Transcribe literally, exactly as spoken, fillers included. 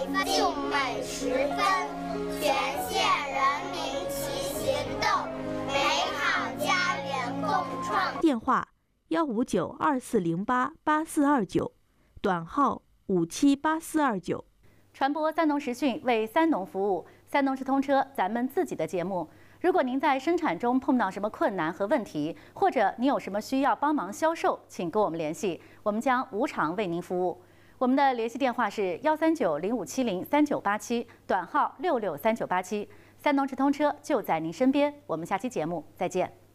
分，静美十分，全县人民齐行动，美好家园共创。 电话：幺五九二四零八八四二九，短号五七八四二九。 传播三农时讯，为三农服务。三农直通车，咱们自己的节目。如果您在生产中碰到什么困难和问题，或者你有什么需要帮忙销售，请跟我们联系，我们将无偿为您服务。我们的联系电话是幺三九零五七零三九八七，短号六六三九八七。三农直通车就在您身边。我们下期节目再见。